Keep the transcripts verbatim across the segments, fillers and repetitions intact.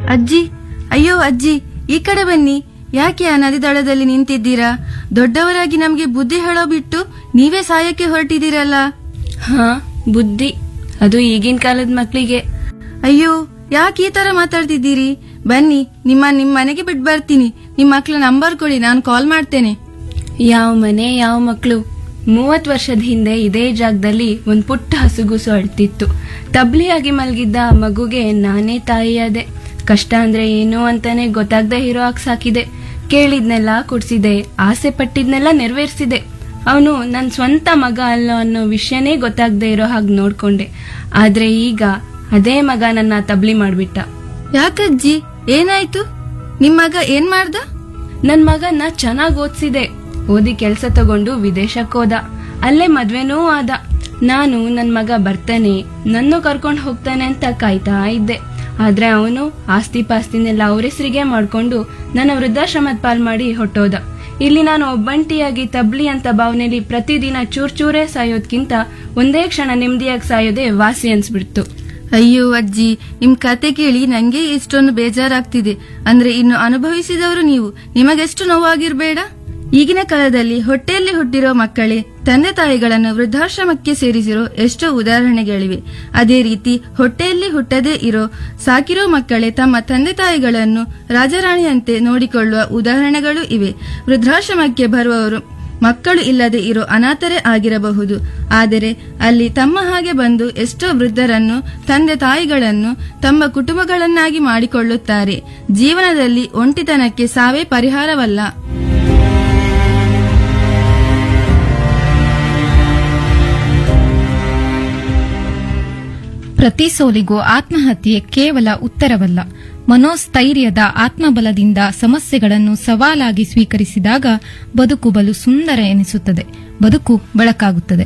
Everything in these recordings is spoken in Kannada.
ಅಜ್ಜಿ, ಅಯ್ಯೋ ಅಜ್ಜಿ, ಈ ಕಡೆ ಬನ್ನಿ. ಯಾಕೆ ಆ ನದಿ ದಳದಲ್ಲಿ ನಿಂತಿದ್ದೀರಾ? ದೊಡ್ಡವರಾಗಿ ನಮ್ಗೆ ಬುದ್ಧಿ ಹೇಳೋ ಬಿಟ್ಟು ನೀವೇ ಸಾಯಕ್ಕೆ ಹೊರಟಿದ್ದೀರಲ್ಲ. ಹಾ, ಬುದ್ಧಿ ಅದು ಈಗಿನ ಕಾಲದ ಮಕ್ಳಿಗೆ. ಅಯ್ಯೋ, ಯಾಕೆ ಈ ತರ ಮಾತಾಡ್ತಿದ್ದೀರಿ? ಬನ್ನಿ, ನಿಮ್ಮ ನಿಮ್ ಮನೆಗೆ ಬಿಟ್ಟು ಬರ್ತೀನಿ. ನಿಮ್ ಮಕ್ಳ ನಂಬರ್ ಕೊಡಿ, ನಾನು ಕಾಲ್ ಮಾಡ್ತೇನೆ. ಯಾವ ಮನೆ, ಯಾವ ಮಕ್ಳು? ಮೂವತ್ ವರ್ಷದ ಹಿಂದೆ ಇದೇ ಜಾಗದಲ್ಲಿ ಒಂದ್ ಪುಟ್ಟ ಹಸುಗೂಸು ಅಳ್ತಿತ್ತು. ತಬ್ಲಿಯಾಗಿ ಮಲಗಿದ್ದ ಆ ಮಗುಗೆ ನಾನೇ ತಾಯಿಯಾದೆ. ಕಷ್ಟ ಅಂದ್ರೆ ಏನು ಅಂತಾನೆ ಗೊತ್ತಾಗ್ದೇ ಇರೋ ಹಾಗೆ ಸಾಕಿದೆ. ಕೇಳಿದ್ನೆಲ್ಲ ಕೊಡ್ಸಿದೆ, ಆಸೆ ಪಟ್ಟಿದ್ನೆಲ್ಲ ನೆರವೇರಿಸಿದೆ. ಅವನು ನನ್ ಸ್ವಂತ ಮಗ ಅಲ್ಲ ಅನ್ನೋ ವಿಷಯನೇ ಗೊತ್ತಾಗ್ದೇ ಇರೋ ಹಾಗೆ ನೋಡ್ಕೊಂಡೆ. ಆದ್ರೆ ಈಗ ಅದೇ ಮಗ ನನ್ನ ತಬ್ಲಿ ಮಾಡ್ಬಿಟ್ಟ. ಯಾಕಜ್ಜಿ, ಏನಾಯ್ತು? ನಿಮ್ ಮಗ ಏನ್ ಮಾಡ್ದ? ನನ್ ಮಗನ್ನ ಚೆನ್ನಾಗ್ ಓದ್ಸಿದೆ. ಓದಿ ಕೆಲ್ಸ ತಗೊಂಡು ವಿದೇಶಕ್ಕೆ ಹೋದ. ಅಲ್ಲೇ ಮದ್ವೆನೂ ಆದ. ನಾನು ನನ್ ಮಗ ಬರ್ತಾನೆ, ನನ್ನೂ ಕರ್ಕೊಂಡು ಹೋಗ್ತಾನೆ ಅಂತ ಕಾಯ್ತಾ ಇದ್ದೆ. ಆದ್ರೆ ಅವನು ಆಸ್ತಿ ಪಾಸ್ತಿನೆಲ್ಲ ಅವ್ರ ಹೆಸರಿಗೆ ಮಾಡ್ಕೊಂಡು ನನ್ನ ವೃದ್ಧಾಶ್ರಮದ ಪಾಲ್ ಮಾಡಿ ಹೊಟ್ಟೋದ. ಇಲ್ಲಿ ನಾನು ಒಬ್ಬಂಟಿಯಾಗಿ ತಬ್ಲಿ ಅಂತ ಭಾವನೆಯಲ್ಲಿ ಪ್ರತಿದಿನ ಚೂರ್ ಚೂರೇ ಸಾಯೋದ್ಕಿಂತ ಒಂದೇ ಕ್ಷಣ ನೆಮ್ಮದಿಯಾಗಿ ಸಾಯೋದೇ ವಾಸಿ ಅನ್ಸ್ಬಿಡ್ತು. ಅಯ್ಯೋ ಅಜ್ಜಿ, ನಿಮ್ ಕತೆ ಕೇಳಿ ನಂಗೆ ಇಷ್ಟೊಂದು ಬೇಜಾರಾಗ್ತಿದೆ. ಅಂದ್ರೆ ಇನ್ನು ಅನುಭವಿಸಿದವರು ನೀವು, ನಿಮಗೆಷ್ಟು ನೋವಾಗಿರ್ಬೇಡ. ಈಗಿನ ಕಾಲದಲ್ಲಿ ಹೊಟ್ಟೆಯಲ್ಲಿ ಹುಟ್ಟಿರೋ ಮಕ್ಕಳೇ ತಂದೆ ತಾಯಿಗಳನ್ನು ವೃದ್ಧಾಶ್ರಮಕ್ಕೆ ಸೇರಿಸಿರೋ ಎಷ್ಟೋ ಉದಾಹರಣೆಗಳಿವೆ. ಅದೇ ರೀತಿ ಹೊಟ್ಟೆಯಲ್ಲಿ ಹುಟ್ಟದೇ ಇರೋ ಸಾಕಿರೋ ಮಕ್ಕಳೇ ತಮ್ಮ ತಂದೆ ತಾಯಿಗಳನ್ನು ರಾಜರಾಣಿಯಂತೆ ನೋಡಿಕೊಳ್ಳುವ ಉದಾಹರಣೆಗಳು ಇವೆ. ವೃದ್ಧಾಶ್ರಮಕ್ಕೆ ಬರುವವರು ಮಕ್ಕಳು ಇಲ್ಲದೆ ಇರೋ ಅನಾಥರೇ ಆಗಿರಬಹುದು. ಆದರೆ ಅಲ್ಲಿ ತಮ್ಮ ಹಾಗೆ ಬಂದು ಎಷ್ಟೋ ವೃದ್ಧರನ್ನು, ತಂದೆ ತಾಯಿಗಳನ್ನು ತಮ್ಮ ಕುಟುಂಬಗಳನ್ನಾಗಿ ಮಾಡಿಕೊಳ್ಳುತ್ತಾರೆ. ಜೀವನದಲ್ಲಿ ಒಂಟಿತನಕ್ಕೆ ಸಾವೇ ಪರಿಹಾರವಲ್ಲ. ಪ್ರತಿ ಸೋಲಿಗೂ ಆತ್ಮಹತ್ಯೆ ಕೇವಲ ಉತ್ತರವಲ್ಲ. ಮನೋಸ್ಥೈರ್ಯದ ಆತ್ಮಬಲದಿಂದ ಸಮಸ್ಯೆಗಳನ್ನು ಸವಾಲಾಗಿ ಸ್ವೀಕರಿಸಿದಾಗ ಬದುಕು ಬಲು ಸುಂದರ ಎನಿಸುತ್ತದೆ, ಬದುಕು ಬೆಳಕಾಗುತ್ತದೆ.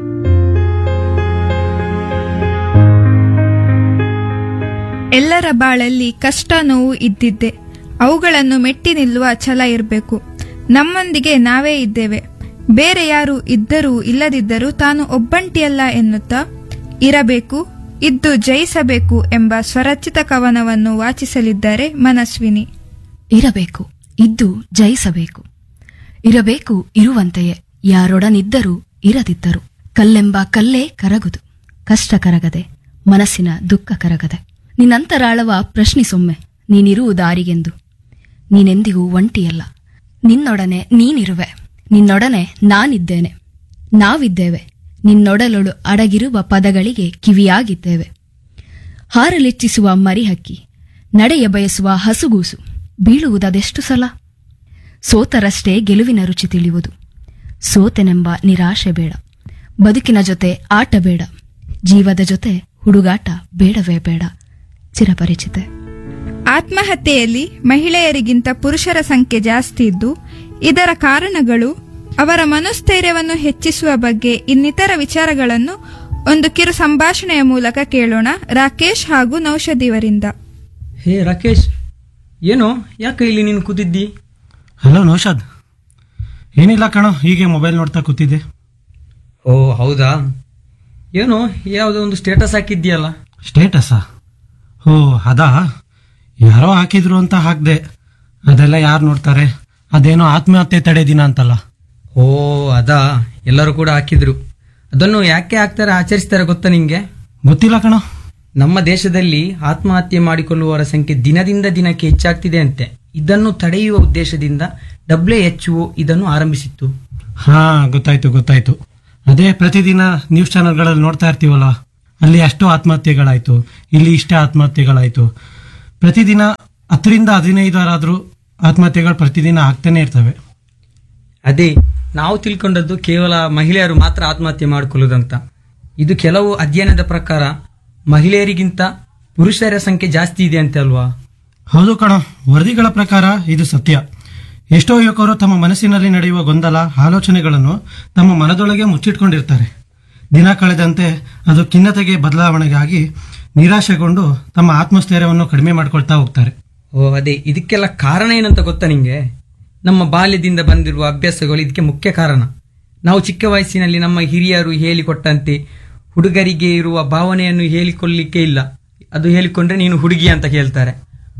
ಎಲ್ಲರ ಬಾಳಲ್ಲಿ ಕಷ್ಟ ನೋವು ಇದ್ದಿದ್ದೆ. ಅವುಗಳನ್ನು ಮೆಟ್ಟಿ ನಿಲ್ಲುವ ಛಲ ಇರಬೇಕು. ನಮ್ಮೊಂದಿಗೆ ನಾವೇ ಇದ್ದೇವೆ, ಬೇರೆ ಯಾರು ಇದ್ದರೂ ಇಲ್ಲದಿದ್ದರೂ ತಾನು ಒಬ್ಬಂಟಿಯಲ್ಲ ಎನ್ನುತ್ತಾ ಇರಬೇಕು, ಇದ್ದು ಜಯಿಸಬೇಕು ಎಂಬ ಸ್ವರಚಿತ ಕವನವನ್ನು ವಾಚಿಸಲಿದ್ದಾರೆ ಮನಸ್ವಿನಿ. ಇರಬೇಕು, ಇದ್ದು ಜಯಿಸಬೇಕು. ಇರಬೇಕು ಇರುವಂತೆಯೇ, ಯಾರೊಡನಿದ್ದರೂ ಇರದಿದ್ದರು. ಕಲ್ಲೆಂಬ ಕಲ್ಲೇ ಕರಗುದು, ಕಷ್ಟ ಕರಗದೆ, ಮನಸ್ಸಿನ ದುಃಖ ಕರಗದೆ. ನಿನ್ನಂತರಾಳವ ಪ್ರಶ್ನಿಸೊಮ್ಮೆ, ನೀನಿರುವುದಾರಿಗೆಂದು. ನೀನೆಂದಿಗೂ ಒಂಟಿಯಲ್ಲ, ನಿನ್ನೊಡನೆ ನೀನಿರುವೆ, ನಿನ್ನೊಡನೆ ನಾನಿದ್ದೇನೆ, ನಾವಿದ್ದೇವೆ. ನಿನ್ನೊಡಲೊಳು ಅಡಗಿರುವ ಪದಗಳಿಗೆ ಕಿವಿಯಾಗಿದ್ದೇವೆ. ಹಾರಲಿಚ್ಛಿಸುವ ಮರಿಹಕ್ಕಿ, ನಡೆಯ ಬಯಸುವ ಹಸುಗೂಸು, ಬೀಳುವುದದೆಷ್ಟು ಸಲ. ಸೋತರಷ್ಟೇ ಗೆಲುವಿನ ರುಚಿ ತಿಳಿಯುವುದು. ಸೋತೆನೆಂಬ ನಿರಾಶೆ ಬೇಡ, ಬದುಕಿನ ಜೊತೆ ಆಟ ಬೇಡ, ಜೀವದ ಜೊತೆ ಹುಡುಗಾಟ ಬೇಡವೇ ಬೇಡ. ಚಿರಪರಿಚಿತೆ. ಆತ್ಮಹತ್ಯೆಯಲ್ಲಿ ಮಹಿಳೆಯರಿಗಿಂತ ಪುರುಷರ ಸಂಖ್ಯೆ ಜಾಸ್ತಿ ಇದ್ದು, ಇದರ ಕಾರಣಗಳು, ಅವರ ಮನೋಸ್ಥೈರ್ಯವನ್ನು ಹೆಚ್ಚಿಸುವ ಬಗ್ಗೆ ಇನ್ನಿತರ ವಿಚಾರಗಳನ್ನು ಒಂದು ಕಿರು ಸಂಭಾಷಣೆಯ ಮೂಲಕ ಕೇಳೋಣ ರಾಕೇಶ್ ಹಾಗೂ ನೌಷಧಿಯವರಿಂದ. ಹೇ ರಾಕೇಶ್, ಏನೋ ಯಾಕೆ ಇಲ್ಲಿ ನೀನು ಕೂತಿದ್ದಿ? ಹಲೋ ನೌಷಾದ್, ಏನಿಲ್ಲ ಕಣೋ, ಹೀಗೆ ಮೊಬೈಲ್ ನೋಡ್ತಾ ಕೂತಿದ್ದೆ. ಓ ಹೌದಾ? ಏನೋ ಯಾವುದೋ ಒಂದು ಸ್ಟೇಟಸ್ ಹಾಕಿದ್ಯಲ್ಲ. ಸ್ಟೇಟಸ್ಸಾ? ಓ ಅದಾ, ಯಾರೋ ಹಾಕಿದ್ರು ಅಂತ ಹಾಕ್ದೆ. ಅದೆಲ್ಲ ಯಾರು ನೋಡ್ತಾರೆ? ಅದೇನೋ ಆತ್ಮಹತ್ಯೆ ತಡೆ ದಿನ ಅಂತಲ್ಲ. ಓ ಅದಾ, ಎಲ್ಲರೂ ಕೂಡ ಹಾಕಿದ್ರು. ಅದನ್ನು ಯಾಕೆ ಹಾಕ್ತಾರೆ, ಆಚರಿಸ್ತಾರೆ ಗೊತ್ತಾ ನಿಂಗೆ? ಗೊತ್ತಿಲ್ಲ ಕಣೋ. ನಮ್ಮ ದೇಶದಲ್ಲಿ ಆತ್ಮಹತ್ಯೆ ಮಾಡಿಕೊಳ್ಳುವವರ ಸಂಖ್ಯೆ ದಿನದಿಂದ ದಿನಕ್ಕೆ ಹೆಚ್ಚಾಗ್ತಿದೆ ಅಂತೆ. ಇದನ್ನು ತಡೆಯುವ ಉದ್ದೇಶದಿಂದ ಡಬ್ಲ್ಯೂ ಎಚ್ ಒ ಇದನ್ನು ಆರಂಭಿಸಿತ್ತು. ಹಾ ಗೊತ್ತಾಯ್ತು ಗೊತ್ತಾಯ್ತು. ಅದೇ ಪ್ರತಿದಿನ ನ್ಯೂಸ್ ಚಾನೆಲ್ಗಳಲ್ಲಿ ನೋಡ್ತಾ ಇರ್ತೀವಲ್ಲ, ಅಲ್ಲಿ ಅಷ್ಟು ಆತ್ಮಹತ್ಯೆಗಳಾಯ್ತು, ಇಲ್ಲಿ ಇಷ್ಟೇ ಆತ್ಮಹತ್ಯೆಗಳಾಯ್ತು. ಪ್ರತಿದಿನ ಹತ್ತರಿಂದ ಹದಿನೈದರಾದ್ರೂ ಆತ್ಮಹತ್ಯೆಗಳು ಪ್ರತಿದಿನ ಆಗ್ತಾನೆ ಇರ್ತವೆ. ಅದೇ ನಾವು ತಿಳ್ಕೊಂಡದ್ದು ಕೇವಲ ಮಹಿಳೆಯರು ಮಾತ್ರ ಆತ್ಮಹತ್ಯೆ ಮಾಡಿಕೊಳ್ಳುವುದಂತ. ಇದು ಕೆಲವು ಅಧ್ಯಯನದ ಪ್ರಕಾರ ಮಹಿಳೆಯರಿಗಿಂತ ಪುರುಷರ ಸಂಖ್ಯೆ ಜಾಸ್ತಿ ಇದೆ ಅಂತೆ ಅಲ್ವಾ? ಹೌದು ಕಣ, ವರದಿಗಳ ಪ್ರಕಾರ ಇದು ಸತ್ಯ. ಎಷ್ಟೋ ಯುವಕರು ತಮ್ಮ ಮನಸ್ಸಿನಲ್ಲಿ ನಡೆಯುವ ಗೊಂದಲ, ಆಲೋಚನೆಗಳನ್ನು ತಮ್ಮ ಮನದೊಳಗೆ ಮುಚ್ಚಿಟ್ಕೊಂಡಿರ್ತಾರೆ. ದಿನ ಕಳೆದಂತೆ ಅದು ಖಿನ್ನತೆಗೆ ಬದಲಾವಣೆಗಾಗಿ ನಿರಾಶೆಗೊಂಡು ತಮ್ಮ ಆತ್ಮಸ್ಥೈರ್ಯವನ್ನು ಕಡಿಮೆ ಮಾಡ್ಕೊಳ್ತಾ ಹೋಗ್ತಾರೆ. ಓ ಅದೇ, ಇದಕ್ಕೆಲ್ಲ ಕಾರಣ ಏನಂತ ಗೊತ್ತಾ ನಿಂಗೆ? ನಮ್ಮ ಬಾಲ್ಯದಿಂದ ಬಂದಿರುವ ಅಭ್ಯಾಸಗಳು ಇದಕ್ಕೆ ಮುಖ್ಯ ಕಾರಣ. ನಾವು ಚಿಕ್ಕ ವಯಸ್ಸಿನಲ್ಲಿ ನಮ್ಮ ಹಿರಿಯರು ಹೇಳಿಕೊಟ್ಟಂತೆ ಹುಡುಗರಿಗೆ ಇರುವ ಭಾವನೆಯನ್ನು ಹೇಳಿಕೊಳ್ಳಿಕ್ಕೆ ಇಲ್ಲ. ಅದು ಹೇಳಿಕೊಂಡ್ರೆ ನೀನು ಹುಡುಗಿ ಅಂತ ಕೇಳ್ತಾರೆ.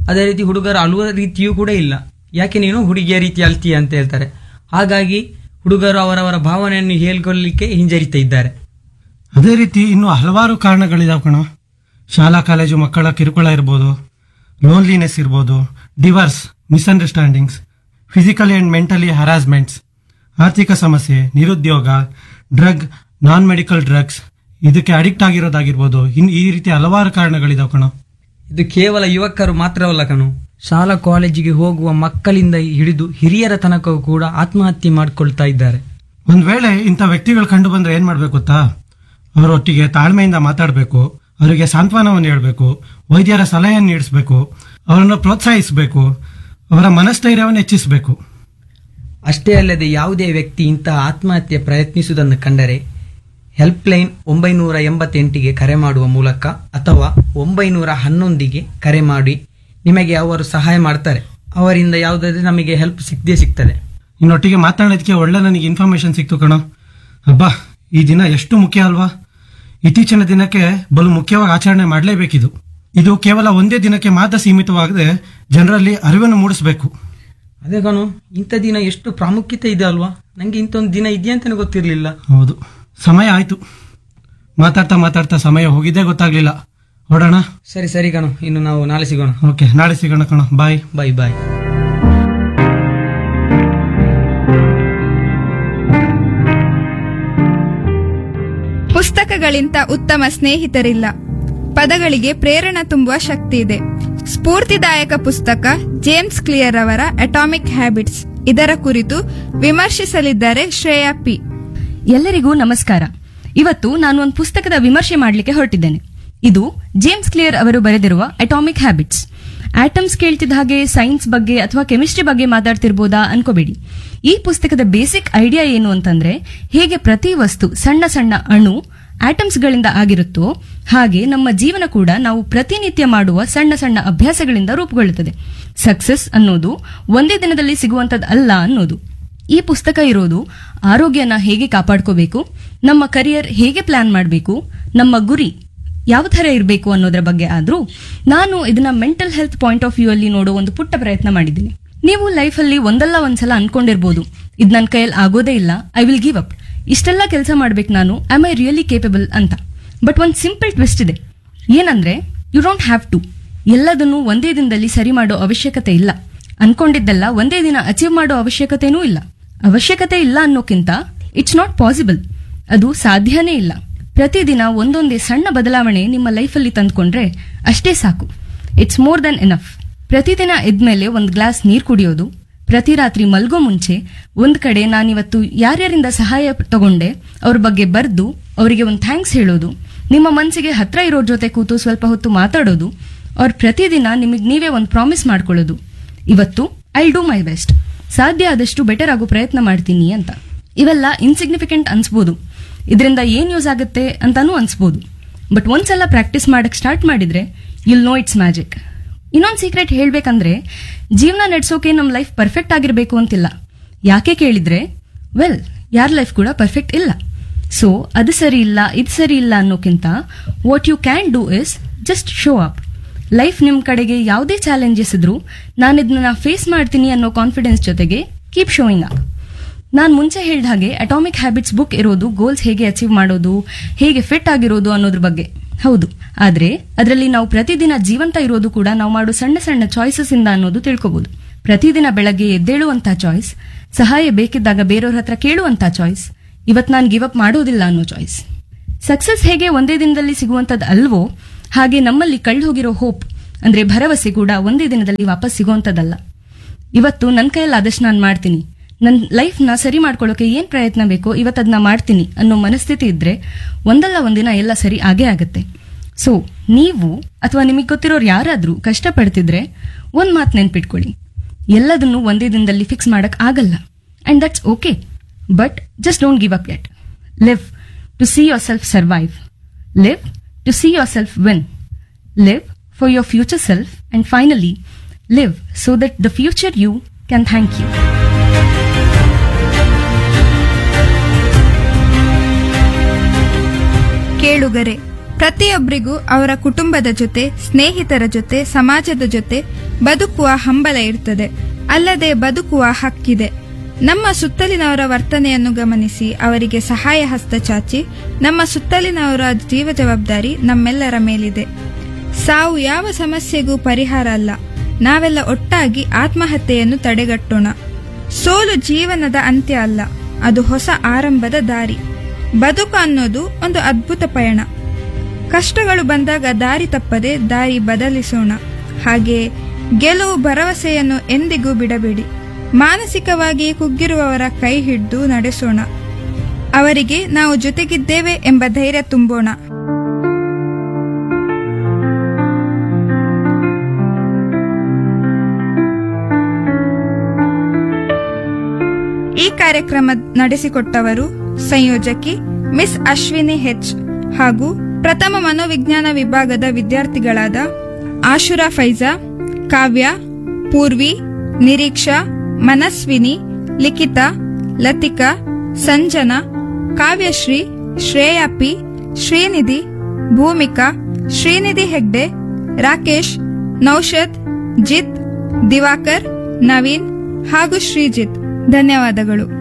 ಅದೇ ರೀತಿ ಹುಡುಗರು ಅಳುವ ರೀತಿಯೂ ಕೂಡ ಇಲ್ಲ. ಯಾಕೆ ನೀನು ಹುಡುಗಿಯ ರೀತಿ ಅಳ್ತೀಯ ಅಂತ ಹೇಳ್ತಾರೆ. ಹಾಗಾಗಿ ಹುಡುಗರು ಅವರವರ ಭಾವನೆಯನ್ನು ಹೇಳ್ಕೊಳ್ಳಿಕ್ಕೆ ಹಿಂಜರಿತಾ ಇದ್ದಾರೆ. ಅದೇ ರೀತಿ ಇನ್ನು ಹಲವಾರು ಕಾರಣಗಳಿದಾವೆ ಕಣ. ಶಾಲಾ ಕಾಲೇಜು ಮಕ್ಕಳ ಕಿರುಕುಳ ಇರ್ಬೋದು, ಲೋನ್ಲಿನೆಸ್ ಇರ್ಬೋದು, divorce, misunderstandings, physically and mentally harassments, ಆರ್ಥಿಕ ಸಮಸ್ಯೆ, ನಿರುದ್ಯೋಗ, ಡ್ರಗ್, ನಾನ್ ಮೆಡಿಕಲ್ ಡ್ರಗ್ಸ್, ಇದಕ್ಕೆ ಅಡಿಕ್ಟ್ ಆಗಿರೋದಾಗಿರ್ಬೋದು. ಇನ್ನು ಈ ರೀತಿ ಹಲವಾರು ಕಾರಣಗಳಿದಾವೆ ಕಣ. ಇದು ಕೇವಲ ಯುವಕರು ಮಾತ್ರವಲ್ಲ ಕಣು, ಶಾಲಾ ಕಾಲೇಜಿಗೆ ಹೋಗುವ ಮಕ್ಕಳಿಂದ ಹಿಡಿದು ಹಿರಿಯರ ತನಕ ಕೂಡ ಆತ್ಮಹತ್ಯೆ ಮಾಡಿಕೊಳ್ತಾ ಇದ್ದಾರೆ. ಒಂದ್ ವೇಳೆ ಇಂಥ ವ್ಯಕ್ತಿಗಳು ಕಂಡು ಬಂದ್ರೆ ಏನ್ ಮಾಡ್ಬೇಕು ಗೊತ್ತಾ? ಅವರೊಟ್ಟಿಗೆ ತಾಳ್ಮೆಯಿಂದ ಮಾತಾಡಬೇಕು, ಅವರಿಗೆ ಸಾಂತ್ವನವನ್ನು ಹೇಳ್ಬೇಕು, ವೈದ್ಯರ ಸಲಹೆಯನ್ನು ನೀಡಿಸಬೇಕು, ಅವರನ್ನು ಪ್ರೋತ್ಸಾಹಿಸಬೇಕು, ಅವರ ಮನಸ್ಥೈರ್ಯವನ್ನು ಹೆಚ್ಚಿಸಬೇಕು. ಅಷ್ಟೇ ಅಲ್ಲದೆ ಯಾವುದೇ ವ್ಯಕ್ತಿ ಇಂತಹ ಆತ್ಮಹತ್ಯೆ ಪ್ರಯತ್ನಿಸುವುದನ್ನು ಕಂಡರೆ ಹೆಲ್ಪ್ಲೈನ್ ಒಂಬೈನೂರ ಎಂಬತ್ತೆಂಟಿಗೆ ಕರೆ ಮಾಡುವ ಮೂಲಕ ಅಥವಾ ಒಂಬೈನೂರ ಹನ್ನೊಂದಿಗೆ ಕರೆ ಮಾಡಿ ನಿಮಗೆ ಅವರು ಸಹಾಯ ಮಾಡ್ತಾರೆ. ಅವರಿಂದ ಯಾವುದಾದ್ರೆ ನಮಗೆ ಹೆಲ್ಪ್ ಸಿಕ್ಕದೇ ಸಿಗ್ತದೆ. ಇನ್ನೊಟ್ಟಿಗೆ ಮಾತನಾಡೋದಕ್ಕೆ ಒಳ್ಳೆ ನನಗೆ ಇನ್ಫಾರ್ಮೇಶನ್ ಸಿಕ್ತು ಕಣ. ಹಬ್ಬ, ಈ ದಿನ ಎಷ್ಟು ಮುಖ್ಯ ಅಲ್ವಾ? ಇತ್ತೀಚಿನ ದಿನಕ್ಕೆ ಬಲು ಮುಖ್ಯವಾಗಿ ಆಚರಣೆ ಮಾಡಲೇಬೇಕಿದು. ಇದು ಕೇವಲ ಒಂದೇ ದಿನಕ್ಕೆ ಮಾತ್ರ ಸೀಮಿತವಾಗದೆ ಜನರಲ್ಲಿ ಅರಿವನ್ನು ಮೂಡಿಸಬೇಕು. ಅದೇ ಕಣು, ಇಂಥ ದಿನ ಎಷ್ಟು ಪ್ರಾಮುಖ್ಯತೆ ಇದೆ ಅಲ್ವಾ? ನಂಗೆ ಇಂಥ ಒಂದು ದಿನ ಇದೆಯಾ ಅಂತಾನೆ ಗೊತ್ತಿರಲಿಲ್ಲ. ಹೌದು, ಸಮಯ ಆಯ್ತು. ಮಾತಾಡ್ತಾ ಮಾತಾಡ್ತಾ ಸಮಯ ಹೋಗಿದ್ದೇ ಗೊತ್ತಾಗ್ಲಿಲ್ಲ. ಹೊಡೋಣ. ಸರಿ ಸರಿ ಕಣು, ಇನ್ನು ನಾವು ನಾಳೆ ಸಿಗೋಣ. ಓಕೆ, ನಾಳೆ ಸಿಗೋಣ ಕಣ. ಬಾಯ್ ಬಾಯ್ ಬಾಯ್. ಪುಸ್ತಕಗಳಿಂದ ಉತ್ತಮ ಸ್ನೇಹಿತರಿಲ್ಲ. ಪದಗಳಿಗೆ ಪ್ರೇರಣೆ ತುಂಬುವ ಶಕ್ತಿ ಇದೆ. ಸ್ಫೂರ್ತಿದಾಯಕ ಪುಸ್ತಕ ಜೇಮ್ಸ್ ಕ್ಲಿಯರ್ ಅವರ ಅಟಾಮಿಕ್ ಹ್ಯಾಬಿಟ್ಸ್. ಇದರ ಕುರಿತು ವಿಮರ್ಶಿಸಲಿದ್ದಾರೆ ಶ್ರೇಯಾ ಪಿ. ಎಲ್ಲರಿಗೂ ನಮಸ್ಕಾರ. ಇವತ್ತು ನಾನು ಒಂದು ಪುಸ್ತಕದ ವಿಮರ್ಶೆ ಮಾಡಲಿಕ್ಕೆ ಹೊರಟಿದ್ದೇನೆ. ಇದು ಜೇಮ್ಸ್ ಕ್ಲಿಯರ್ ಅವರು ಬರೆದಿರುವ ಅಟಾಮಿಕ್ ಹ್ಯಾಬಿಟ್ಸ್. ಆಟಮ್ಸ್ ಕೇಳ್ತಿದ್ದ ಹಾಗೆ ಸೈನ್ಸ್ ಬಗ್ಗೆ ಅಥವಾ ಕೆಮಿಸ್ಟ್ರಿ ಬಗ್ಗೆ ಮಾತಾಡ್ತಿರ್ಬೋದಾ ಅನ್ಕೋಬೇಡಿ. ಈ ಪುಸ್ತಕದ ಬೇಸಿಕ್ ಐಡಿಯಾ ಏನು ಅಂತಂದ್ರೆ, ಹೇಗೆ ಪ್ರತಿ ವಸ್ತು ಸಣ್ಣ ಸಣ್ಣ ಅಣು ಆಟಮ್ಸ್ಗಳಿಂದ ಆಗಿರುತ್ತೋ ಹಾಗೆ ನಮ್ಮ ಜೀವನ ಕೂಡ ನಾವು ಪ್ರತಿನಿತ್ಯ ಮಾಡುವ ಸಣ್ಣ ಸಣ್ಣ ಅಭ್ಯಾಸಗಳಿಂದ ರೂಪುಗೊಳ್ಳುತ್ತದೆ. ಸಕ್ಸಸ್ ಅನ್ನೋದು ಒಂದೇ ದಿನದಲ್ಲಿ ಸಿಗುವಂತದ್ದು ಅಲ್ಲ ಅನ್ನೋದು. ಈ ಪುಸ್ತಕ ಇರೋದು ಆರೋಗ್ಯನ ಹೇಗೆ ಕಾಪಾಡ್ಕೋಬೇಕು, ನಮ್ಮ ಕರಿಯರ್ ಹೇಗೆ ಪ್ಲಾನ್ ಮಾಡಬೇಕು, ನಮ್ಮ ಗುರಿ ಯಾವ ಥರ ಇರಬೇಕು ಅನ್ನೋದ್ರ ಬಗ್ಗೆ. ಆದ್ರೂ ನಾನು ಇದನ್ನ mental health point of view ಅಲ್ಲಿ ನೋಡೋ ಒಂದು ಪುಟ್ಟ ಪ್ರಯತ್ನ ಮಾಡಿದ್ದೀನಿ. ನೀವು ಲೈಫಲ್ಲಿ ಒಂದಲ್ಲ ಒಂದ್ಸಲ ಅನ್ಕೊಂಡಿರ್ಬೋದು, ಇದ್ ನನ್ನ ಕೈಯಲ್ಲಿ ಆಗೋದೇ ಇಲ್ಲ, ಐ ವಿಲ್ ಗಿವ್ ಅಪ್, ಇಷ್ಟೆಲ್ಲ ಕೆಲಸ ಮಾಡ್ಬೇಕು ನಾನು, ಆಮ್ ಐ ರಿಯಲಿ ಕೇಪಬಲ್ ಅಂತ. ಬಟ್ ಒಂದು ಸಿಂಪಲ್ ಟ್ವಿಸ್ಟ್ ಇದೆ. ಏನಂದ್ರೆ, ಯು ಡೋಂಟ್ ಹ್ಯಾವ್ ಟು ಎಲ್ಲದನ್ನು ಒಂದೇ ದಿನದಲ್ಲಿ ಸರಿ ಮಾಡೋ ಅವಶ್ಯಕತೆ ಇಲ್ಲ. ಅನ್ಕೊಂಡಿದ್ದೆಲ್ಲ ಒಂದೇ ದಿನ ಅಚೀವ್ ಮಾಡೋ ಅವಶ್ಯಕತೆನೂ ಇಲ್ಲ. ಅವಶ್ಯಕತೆ ಇಲ್ಲ ಅನ್ನೋಕ್ಕಿಂತ ಇಟ್ಸ್ ನಾಟ್ ಪಾಸಿಬಲ್, ಅದು ಸಾಧ್ಯನೇ ಇಲ್ಲ. ಪ್ರತಿದಿನ ಒಂದೊಂದೇ ಸಣ್ಣ ಬದಲಾವಣೆ ನಿಮ್ಮ ಲೈಫಲ್ಲಿ ತಂದ್ಕೊಂಡ್ರೆ ಅಷ್ಟೇ ಸಾಕು. It's more than enough. ಪ್ರತಿದಿನ ಎದ್ಮೇಲೆ ಒಂದು ಗ್ಲಾಸ್ ನೀರು ಕುಡಿಯೋದು, ಪ್ರತಿ ರಾತ್ರಿ ಮಲ್ಗೋ ಮುಂಚೆ ಒಂದ್ ಕಡೆ ನಾನಿವತ್ತು ಯಾರ್ಯಾರಿಂದ ಸಹಾಯ ತಗೊಂಡೆ ಅವ್ರ ಬಗ್ಗೆ ಬರ್ದು ಅವರಿಗೆ ಒಂದು ಥ್ಯಾಂಕ್ಸ್ ಹೇಳೋದು, ನಿಮ್ಮ ಮನಸ್ಸಿಗೆ ಹತ್ರ ಇರೋರ್ ಜೊತೆ ಕೂತು ಸ್ವಲ್ಪ ಹೊತ್ತು ಮಾತಾಡೋದು, ಅವ್ರ ಪ್ರತಿದಿನ ನಿಮಗೆ ನೀವೇ ಒಂದು ಪ್ರಾಮಿಸ್ ಮಾಡ್ಕೊಳ್ಳೋದು, ಇವತ್ತು ಐ ಡೂ ಮೈ ಬೆಸ್ಟ್, ಸಾಧ್ಯ ಆದಷ್ಟು ಬೆಟರ್ ಆಗೋ ಪ್ರಯತ್ನ ಮಾಡ್ತೀನಿ ಅಂತ. ಇವೆಲ್ಲ ಇನ್ಸಿಗ್ನಿಫಿಕೆಂಟ್ ಅನ್ಸ್ಬೋದು, ಇದರಿಂದ ಏನ್ ಯೂಸ್ ಆಗುತ್ತೆ ಅಂತಾನೂ ಅನ್ಸ್ಬೋದು. ಬಟ್ ಒಂದ್ಸಲ ಪ್ರಾಕ್ಟೀಸ್ ಮಾಡಕ್ ಸ್ಟಾರ್ಟ್ ಮಾಡಿದ್ರೆ ಯುಲ್ ನೋ ಇಟ್ಸ್ ಮ್ಯಾಜಿಕ್. ಇನ್ನೊಂದು ಸೀಕ್ರೆಟ್ ಹೇಳ್ಬೇಕಂದ್ರೆ, ಜೀವನ ನಡೆಸೋಕೆ ನಮ್ ಲೈಫ್ ಪರ್ಫೆಕ್ಟ್ ಆಗಿರ್ಬೇಕು ಅಂತಿಲ್ಲ. ಯಾಕೆ ಕೇಳಿದ್ರೆ, ವೆಲ್, ಯಾರ ಲೈಫ್ ಕೂಡ ಪರ್ಫೆಕ್ಟ್ ಇಲ್ಲ. ಸೊ ಅದು ಸರಿ ಇಲ್ಲ ಇದು ಸರಿ ಇಲ್ಲ ಅನ್ನೋಕ್ಕಿಂತ what you can do is just show up. Life ನಿಮ್ ಕಡೆಗೆ ಯಾವುದೇ ಚಾಲೆಂಜಸ್ ಇದ್ರೂ ನಾನು ಇದನ್ನ ಫೇಸ್ ಮಾಡ್ತೀನಿ ಅನ್ನೋ ಕಾನ್ಫಿಡೆನ್ಸ್ ಜೊತೆಗೆ ಕೀಪ್ ಶೋಯಿಂಗ್ ಅಪ್. ನಾನು ಮುಂಚೆ ಹೇಳಿದ ಹಾಗೆ ಅಟಾಮಿಕ್ ಹ್ಯಾಬಿಟ್ಸ್ ಬುಕ್ ಇರೋದು ಗೋಲ್ಸ್ ಹೇಗೆ ಅಚೀವ್ ಮಾಡೋದು, ಹೇಗೆ ಫಿಟ್ ಆಗಿರೋದು ಅನ್ನೋದ್ರ ಬಗ್ಗೆ. ಹೌದು, ಆದ್ರೆ ಅದರಲ್ಲಿ ನಾವು ಪ್ರತಿದಿನ ಜೀವಂತ ಇರೋದು ಕೂಡ ನಾವು ಮಾಡೋ ಸಣ್ಣ ಸಣ್ಣ ಚಾಯ್ಸಸ್ ಇಂದ ಅನ್ನೋದು ತಿಳ್ಕೊಬಹುದು. ಪ್ರತಿದಿನ ಬೆಳಗ್ಗೆ ಎದ್ದೇಳುವಂತ ಚಾಯ್ಸ್, ಸಹಾಯ ಬೇಕಿದ್ದಾಗ ಬೇರೆಯವ್ರ ಹತ್ರ ಕೇಳುವಂತ ಚಾಯ್ಸ್, ಇವತ್ ನಾನು ಗಿವ್ ಅಪ್ ಮಾಡೋದಿಲ್ಲ ಅನ್ನೋ ಚಾಯ್ಸ್. ಸಕ್ಸಸ್ ಹೇಗೆ ಒಂದೇ ದಿನದಲ್ಲಿ ಸಿಗುವಂತದ್ದು ಅಲ್ವೋ ಹಾಗೆ ನಮ್ಮಲ್ಲಿ ಕಳ್ಳು ಹೋಗಿರೋ ಹೋಪ್ ಅಂದ್ರೆ ಭರವಸೆ ಕೂಡ ಒಂದೇ ದಿನದಲ್ಲಿ ವಾಪಸ್ ಸಿಗುವಂತದ್ದಲ್ಲ. ಇವತ್ತು ನನ್ನ ಕೈಯಲ್ಲಿ ಆದಷ್ಟು ನಾನು ಮಾಡ್ತೀನಿ, ನನ್ನ ಲೈಫ್ನ ಸರಿ ಮಾಡ್ಕೊಳ್ಳೋಕೆ ಏನ್ ಪ್ರಯತ್ನ ಬೇಕೋ ಇವತ್ತದನ್ನ ಮಾಡ್ತೀನಿ ಅನ್ನೋ ಮನಸ್ಥಿತಿ ಇದ್ರೆ ಒಂದಲ್ಲ ಒಂದಿನ ಎಲ್ಲ ಸರಿ ಆಗೇ ಆಗತ್ತೆ. ಸೊ ನೀವು ಅಥವಾ ನಿಮಗೆ ಗೊತ್ತಿರೋರು ಯಾರಾದ್ರೂ ಕಷ್ಟಪಡ್ತಿದ್ರೆ ಒಂದ್ ಮಾತು ನೆನ್ಪಿಟ್ಕೊಳ್ಳಿ, ಎಲ್ಲದನ್ನು ಒಂದೇ ದಿನದಲ್ಲಿ ಫಿಕ್ಸ್ ಮಾಡಕ್ ಆಗಲ್ಲ. And that's okay, but just don't give up yet. Live to C your self survive, live to C your self win, live for your future self, and finally live so that the future you can thank you. ಕೇಳುಗರೆ, ಪ್ರತಿಯೊಬ್ಬರಿಗೂ ಅವರ ಕುಟುಂಬದ ಜೊತೆ, ಸ್ನೇಹಿತರ ಜೊತೆ, ಸಮಾಜದ ಜೊತೆ ಬದುಕುವ ಹಂಬಲ ಇರ್ತದೆ. ಅಲ್ಲದೆ ಬದುಕುವ ಹಕ್ಕಿದೆ. ನಮ್ಮ ಸುತ್ತಲಿನವರ ವರ್ತನೆಯನ್ನು ಗಮನಿಸಿ ಅವರಿಗೆ ಸಹಾಯ ಹಸ್ತ ಚಾಚಿ ನಮ್ಮ ಸುತ್ತಲಿನವರ ಜೀವ ಜವಾಬ್ದಾರಿ ನಮ್ಮೆಲ್ಲರ ಮೇಲಿದೆ. ಸಾವು ಯಾವ ಸಮಸ್ಯೆಗೂ ಪರಿಹಾರ ಅಲ್ಲ. ನಾವೆಲ್ಲ ಒಟ್ಟಾಗಿ ಆತ್ಮಹತ್ಯೆಯನ್ನು ತಡೆಗಟ್ಟೋಣ. ಸೋಲು ಜೀವನದ ಅಂತ್ಯ ಅಲ್ಲ, ಅದು ಹೊಸ ಆರಂಭದ ದಾರಿ. ಬದುಕು ಅನ್ನೋದು ಒಂದು ಅದ್ಭುತ ಪಯಣ. ಕಷ್ಟಗಳು ಬಂದಾಗ ದಾರಿ ತಪ್ಪದೆ ದಾರಿ ಬದಲಿಸೋಣ. ಹಾಗೆಯೇ ಗೆಲುವು ಭರವಸೆಯನ್ನು ಎಂದಿಗೂ ಬಿಡಬೇಡಿ. ಮಾನಸಿಕವಾಗಿ ಕುಗ್ಗಿರುವವರ ಕೈ ಹಿಡಿದು ನಡೆಸೋಣ. ಅವರಿಗೆ ನಾವು ಜೊತೆಗಿದ್ದೇವೆ ಎಂಬ ಧೈರ್ಯ ತುಂಬೋಣ. ಈ ಕಾರ್ಯಕ್ರಮ ನಡೆಸಿಕೊಟ್ಟವರು ಸಂಯೋಜಕಿ ಮಿಸ್ ಅಶ್ವಿನಿ ಹೆಚ್ ಹಾಗೂ ಪ್ರಥಮ ಮನೋವಿಜ್ಞಾನ ವಿಭಾಗದ ವಿದ್ಯಾರ್ಥಿಗಳಾದ ಆಶುರಾ ಫೈಜಾ, ಕಾವ್ಯ, ಪೂರ್ವಿ, ನಿರೀಕ್ಷಾ, ಮನಸ್ವಿನಿ, ಲಿಖಿತಾ, ಲತಿಕಾ, ಸಂಜನಾ, ಕಾವ್ಯಶ್ರೀ, ಶ್ರೇಯಾ ಪಿ, ಶ್ರೀನಿಧಿ, ಭೂಮಿಕಾ, ಶ್ರೀನಿಧಿ ಹೆಗ್ಡೆ, ರಾಕೇಶ್, ನೌಷದ್, ಜಿತ್, ದಿವಾಕರ್, ನವೀನ್ ಹಾಗೂ ಶ್ರೀಜಿತ್. ಧನ್ಯವಾದಗಳು.